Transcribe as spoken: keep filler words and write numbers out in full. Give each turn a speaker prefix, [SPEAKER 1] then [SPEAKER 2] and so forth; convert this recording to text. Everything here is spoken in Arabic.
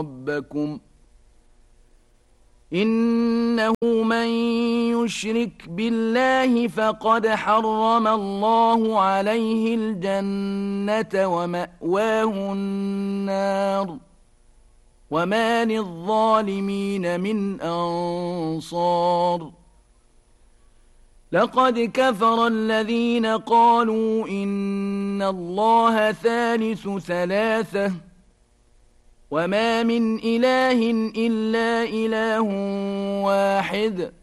[SPEAKER 1] ربكم إنه من يشرك بالله فقد حرم الله عليه الجنة ومأواه النار وما للظالمين من أنصار لقد كفر الذين قالوا إن الله ثالث ثلاثة وما من إله إلا إله واحد